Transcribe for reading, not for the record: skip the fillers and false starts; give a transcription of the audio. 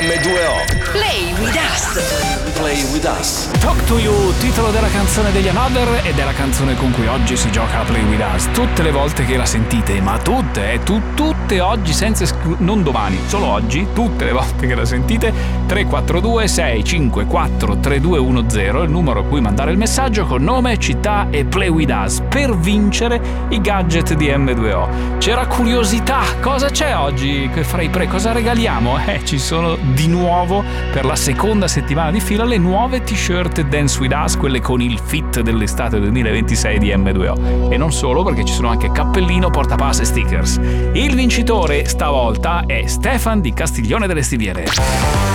M2O. Play with us. Play with us. Talk to You, titolo della canzone degli Another ed è la canzone con cui oggi si gioca a Play with us. Tutte le volte che la sentite, ma tutte, tutte oggi, senza non domani, solo oggi, tutte le volte che la sentite, 342 654 3210, il numero a cui mandare il messaggio con nome, città e Play with us per vincere i gadget di M2O. C'era curiosità, cosa c'è oggi che farei cosa regaliamo? Ci sono di nuovo per la seconda settimana di fila le nuove t-shirt Dance with Us, quelle con il fit dell'estate 2026 di M2O, e non solo, perché ci sono anche cappellino, portapass e stickers. Il vincitore stavolta è Stefan di Castiglione delle Stiviere.